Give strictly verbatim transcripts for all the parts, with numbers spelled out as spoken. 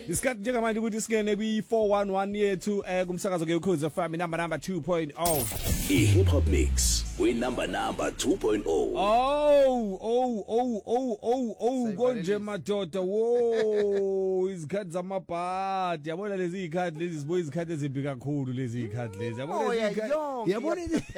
Isikhathi njengamanje ukuthi singene kwi four one one yethu eh kumsakazo ke ukhozi F M number number two point oh. I-Hip Hop Mix we number number two point oh. Oh oh oh oh oh oh konje madoda wo izikhathi zamabhadi yabona lezi izikhathi lezi ziboya izikhathi ezimbi kakhulu lezi izikhathi lezi yabona lezi izikhathi yabona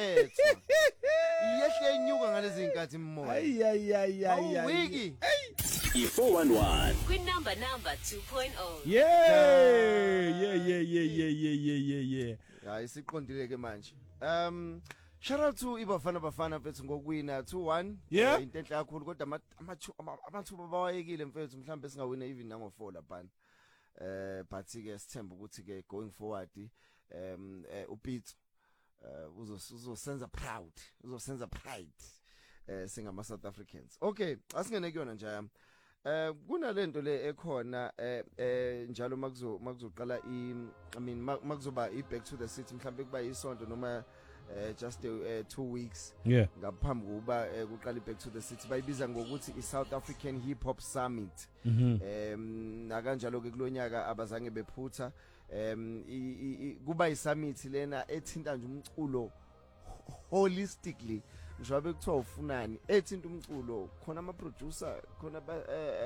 iyehle inyuka ngalezi izikhathi immoya ay ay ay ay ay wiki I-four one one kwi number number two point oh. yeah yeah yeah yeah yeah yeah yeah yeah hayi siqondile ke manje um shout out to ibafana bafana mfethu ngokuwina two one yeah into enhle kakhulu kodwa amathuba bawayekile mfethu mhlambe singawina even nango four lapha eh but ke sithemba ukuthi ke going forward um uPete uzosenza proud uzosenza pride eh singama South Africans. Okay asingene kuyona nje eh kunalento le ekhona eh njalo makuzo makuzoqala i I mean makuzoba i back to the city mhlambe kuba isonto noma uh, just uh, two weeks yeah ngaphambi kuba uh, kuqala back to the city bayibiza ngokuthi i South African Hip Hop Summit mm -hmm. um nakanjalo ke kulonyaka abazange bephutha um kuba i summit lena ethinta nje umculo holistically ngisho bekuthiwa ufunani ethinta umculo khona ama producer khona ba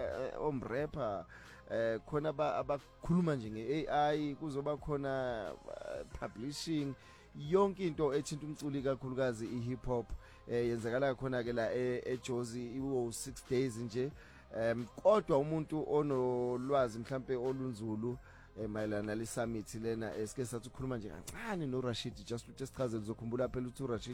om rapper eh khona abakhuluma nje nge-A I kuzoba khona publishing yonke into ethinta umculo kakhulukazi i-hip hop yenzakala khona ke la eJozi iwo six days nje em kodwa umuntu onolwazi mhlambe olunzulu mayelana le summit lena esike sathi ukukhuluma nje kancane no Rashid just just chaze uzokhumbula phela uthi Rashid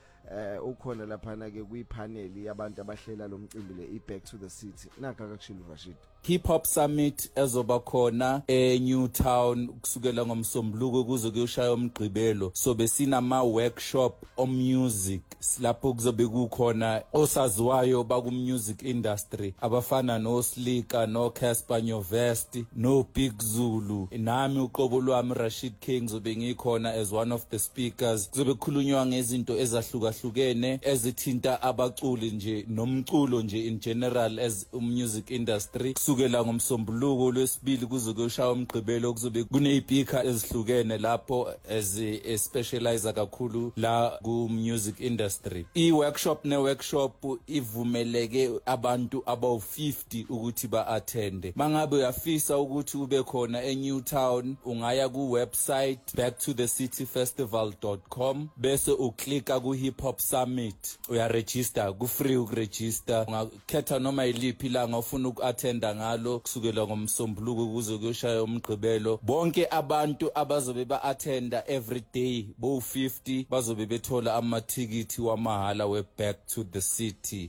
eh ukhona lapha na ke kuyi panel yabantu abahlela lo mcimbi le i back to the city nakha kakushilo Rashid. Hip Hop Summit ezoba khona eNewtown kusukela ngomsombuluko kuze kuyoshaya umgqibelo so besina ama workshop on music lapho kuzobe kukhona osaziwayo baku music industry abafana no Slika no Casper Nyovest no Big Zulu nami uqobo lwami Rashid King zobe ngikhona as one of the speakers kuzobe kukhulunywa ngezinto ezahlukahlukene ezithinta abaculi nje nomculo nje in general as music industry kusukela ngomsombuluko lwesibili kuze kuyoshaya umgqibelo kuzobe kunezipeaker ezihlukene lapho as a specializer kakhulu la ku music industry. I workshop ne workshop ivumeleke abantu abawu fifty ukuthi ba attend. Mangabe uyafisa ukuthi ube khona eNewtown ungaya ku website back to the city festival dot com bese uklika ku Hip Hop Summit uya register ku free ukuregister ungakhetha noma iliphi ilanga ufuna uku-attenda ngalo kusukela ngomsombuluko kuze kuyoshaya umgqibelo bonke abantu abazobe ba-attenda every day bo fifty bazobe bethola amathikiti wamahala we back to the city.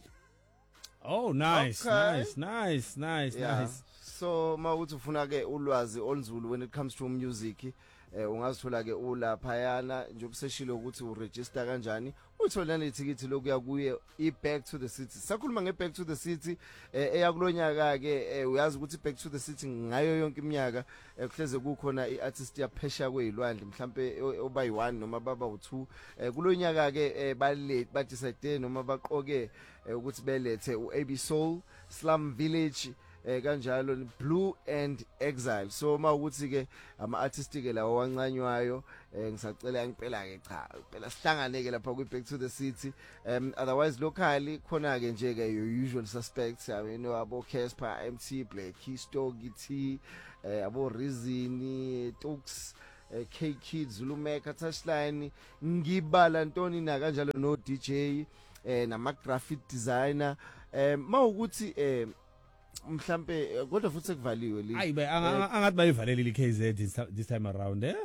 Oh nice okay. nice nice nice yeah. nice So mawuthi ufuna ke ulwazi olunzulu when it comes to music eh ungazithola ke ulaphayana nje kuseshilo ukuthi uregister kanjani uthola lethikithi lokuya kuye i back to the city. Sakhuluma nge back to the city eyakulonyaka ke uyazi ukuthi back to the city ngayo yonke iminyaka kuhleze kukhona iartist yaphesha kwezilwandle mhlambe oba yi one noma baba u two kulonyaka ke balate ba decide noma baqoke ukuthi belethe uA B Soul Slum Village eh kanjalo Blue and Exile. So mawukuthi ke ama artistic lawo wancanywayo eh ngisacela ngempela ke cha phela sihlangane ke lapha ku back to the city um otherwise locally khona ke nje ke your usual suspects I mean abo Casper M T Black Histo Githi eh abo Rizini Tux K Kids Zulu Maker Touchline ngibala ntoni na kanjalo no D J eh nama graphic designer eh mawukuthi eh mhlambe kodwa futhi sekuvaliwe li ayi angathi bayivalelile iK Z this time around eh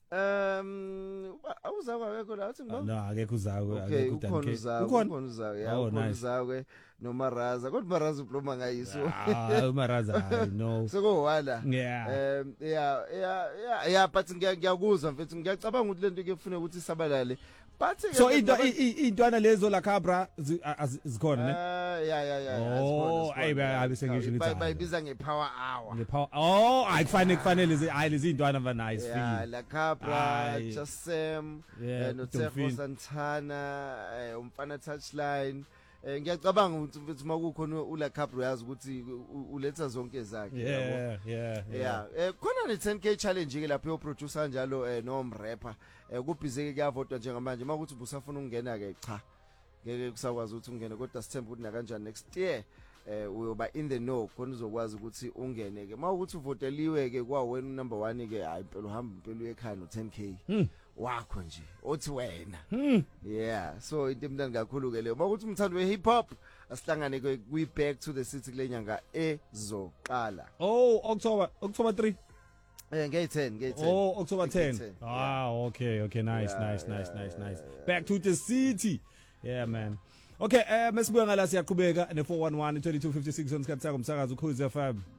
um awuzakwa akekho la uthi ngibona no akekho uzakwe akekho uDanke ukhona uzakwe ya ukhona uzakwe no Maraza kodwa Maraza ubloma ngayiso ah Maraza hayi no sekowala yeah um yeah yeah yeah but ngiyakuzwa mfethu ngiyacabanga ukuthi lento ke kufanele ukuthi isabalale but so into intwana lezo la Cabra zikhona ne ah yeah yeah yeah oh ayibe ayibe ngisho ngithi bayibiza ngepower hour ngepower oh ayikufanele kufanele hayi lezi intwana va nice feel yeah la Cabra Jasem no Tsefo Santana umfana Touchline eh ngiyacabanga ukuthi makukhona ula Cabro yazi ukuthi uletha zonke zakhe yeah yeah yeah eh khona ne ten K challenge ke lapho producer njalo eh no rapper eh kubhizeke kuyavotwa njengamanje makuthi ubusafuna ukungena ke cha ngeke kusakwazi ukuthi ungene kodwa sithemba ukuthi na kanjani next year eh uyoba in the know khona uzokwazi ukuthi ungene ke mawukuthi uvoteliwe ke kwa wena number one ke hayi impela uhamba impela uyekhaya no ten K wakho nje othi wena yeah so into emnandi kakhulu ke leyo mawukuthi umthando we hip hop asihlangane ke we back to the city kulenyanga ezoqala oh October October three eh nge ten nge ten oh October ten ah okay okay nice Yeah, nice yeah, nice nice yeah, nice yeah. back to the city yeah man okay eh mesibuya ngala siyaqhubeka ne four one one twenty-two fifty-six on Skype sakho umsakazo Ukhozi F M